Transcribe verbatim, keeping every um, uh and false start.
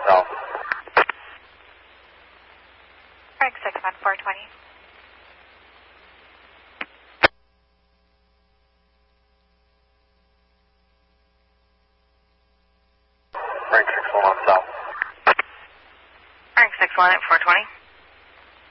south. Frank six one four twenty. Frank six one on south. Frank six one at four twenty.